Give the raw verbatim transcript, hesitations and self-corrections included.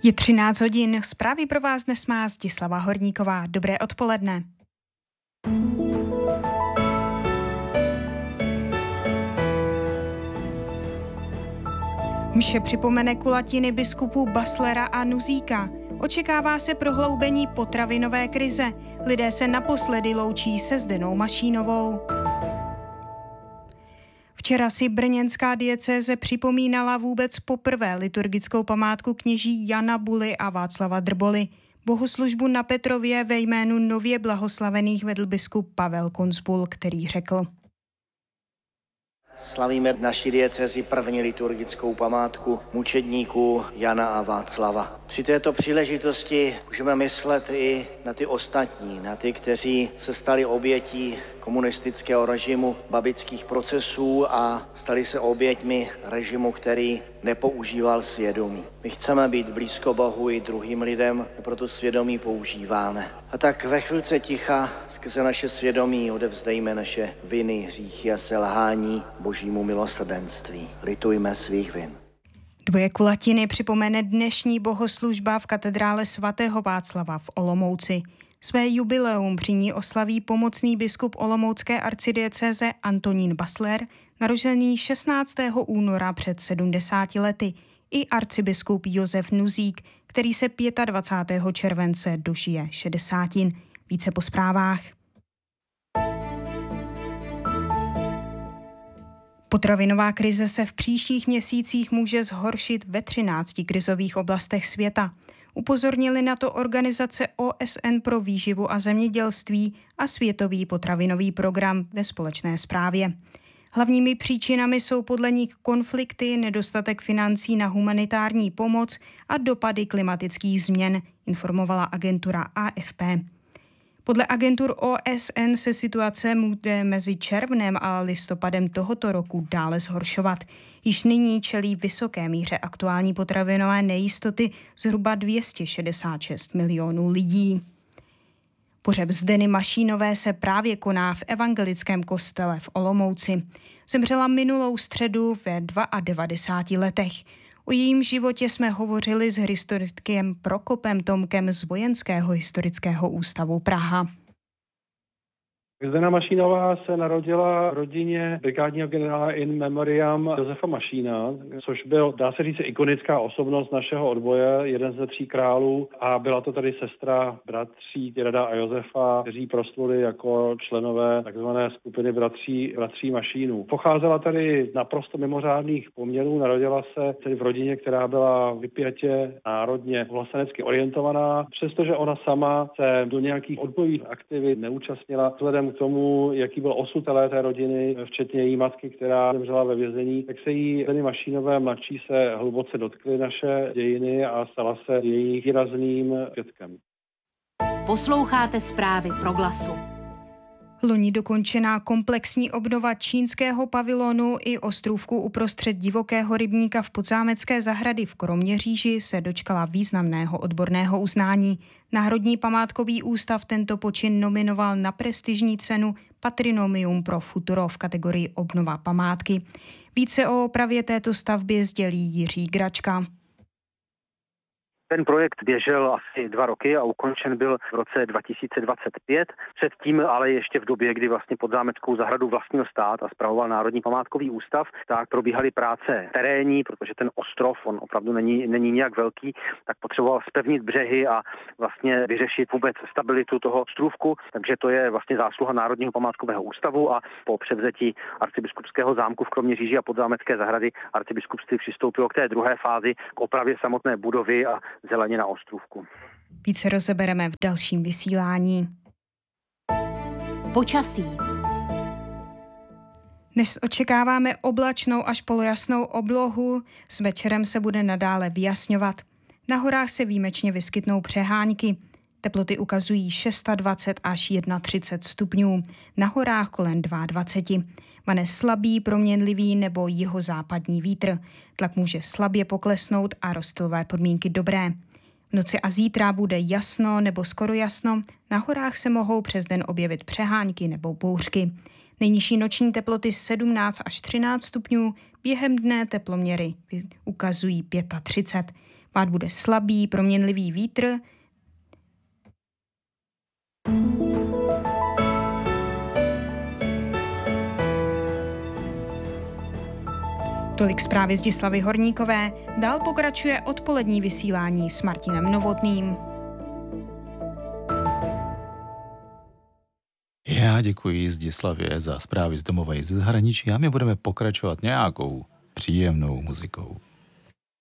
Je třináct hodin, zprávy pro vás dnes má Zdislava Horníková. Dobré odpoledne. Mše připomene kulatiny biskupů Baslera a Nuzíka. Očekává se prohloubení potravinové krize. Lidé se naposledy loučí se Zdenou Mašínovou. Včera si brněnská diecéze připomínala vůbec poprvé liturgickou památku kněží Jana Buly a Václava Drboly. Bohoslužbu na Petrově ve jménu nově blahoslavených vedl biskup Pavel Konzbul, který řekl: Slavíme v naší diecézi první liturgickou památku mučedníků Jana a Václava. Při této příležitosti můžeme myslet i na ty ostatní, na ty, kteří se stali obětí komunistického režimu, babických procesů a stali se oběťmi režimu, který nepoužíval svědomí. My chceme být blízko Bohu i druhým lidem, proto svědomí používáme. A tak ve chvilce ticha skrze naše svědomí odevzdejme naše viny, hříchy a selhání Božímu milosrdenství. Litujme svých vin. Dvoje kulatiny připomene dnešní bohoslužba v katedrále svatého Václava v Olomouci. Své jubileum při ní oslaví pomocný biskup olomoucké arcidiecéze Antonín Basler, narozený šestnáctého února před sedmdesáti lety, i arcibiskup Josef Nuzík, který se dvacátého pátého července dožije šedesátin. Více po zprávách. Potravinová krize se v příštích měsících může zhoršit ve třinácti krizových oblastech světa. Upozornili na to Organizace O S N pro výživu a zemědělství a Světový potravinový program ve společné zprávě. Hlavními příčinami jsou podle nich konflikty, nedostatek financí na humanitární pomoc a dopady klimatických změn, informovala agentura A F P. Podle agentur O S N se situace bude mezi červnem a listopadem tohoto roku dále zhoršovat. Již nyní čelí vysoké míře aktuální potravinové nejistoty zhruba dvě stě šedesát šest milionů lidí. Pohřeb Zdeny Mašínové se právě koná v evangelickém kostele v Olomouci. Zemřela minulou středu ve devadesátých dvou letech. O jejím životě jsme hovořili s historikem Prokopem Tomkem z Vojenského historického ústavu Praha. Zdena Mašínová se narodila v rodině brigádního generála in memoriam Josefa Mašína, což byl, dá se říct, ikonická osobnost našeho odboje, jeden ze tří králů, a byla to tady sestra bratří Rada a Josefa, kteří prosluli jako členové takzvané skupiny bratří, bratří Mašínů. Pocházela tady naprosto mimořádných poměrů, narodila se tedy v rodině, která byla vypjatě národně vlastenecky orientovaná, přestože ona sama se do nějakých odbojových aktivit neúčastnila, vzhledem k tomu, jaký byl osud celé té rodiny, včetně její matky, která zemřela ve vězení, tak se jí Zdeny Mašínové mladší se hluboce dotkly naše dějiny a stala se jejich výrazným svědkem. Posloucháte zprávy Proglasu. Loni dokončená komplexní obnova čínského pavilonu i ostrůvku uprostřed divokého rybníka v Podzámecké zahrady v Kroměříži se dočkala významného odborného uznání. Národní památkový ústav tento počin nominoval na prestižní cenu Patrinomium pro futuro v kategorii obnova památky. Více o opravě této stavby sdělí Jiří Gračka. Ten projekt běžel asi dva roky a ukončen byl v roce dva tisíce dvacet pět. Předtím ale ještě v době, kdy vlastně Podzámeckou zahradu vlastnil stát a spravoval Národní památkový ústav, tak probíhaly práce terénní, protože ten ostrov, on opravdu není, není nějak velký, tak potřeboval zpevnit břehy a vlastně vyřešit vůbec stabilitu toho ostrůvku. Takže to je vlastně zásluha Národního památkového ústavu a po převzetí arcibiskupského zámku v Kroměříži a Podzámecké zahrady arcibiskupství přistoupilo k té druhé fázi, k opravě samotné budovy a zeleně na ostrůvku. Více rozebereme v dalším vysílání. Počasí. Dnes očekáváme oblačnou až polojasnou oblohu, s večerem se bude nadále vyjasňovat. Na horách se výjimečně vyskytnou přehánky. Teploty ukazují dvacet šest až třicet jedna stupňů, na horách kolem dvacet dva. Vane slabý, proměnlivý nebo jihozápadní vítr. Tlak může slabě poklesnout a rozptylové podmínky dobré. V noci a zítra bude jasno nebo skoro jasno, na horách se mohou přes den objevit přehánky nebo bouřky. Nejnižší noční teploty sedmnáct až třináct stupňů, během dne teploměry ukazují třicet pět. Pád bude slabý, proměnlivý vítr. Tolik zprávy Zdislavy Horníkové. Dál pokračuje odpolední vysílání s Martinem Novotným. Já děkuji Zdislavě za zprávy z domova i ze zahraničí a my budeme pokračovat nějakou příjemnou muzikou.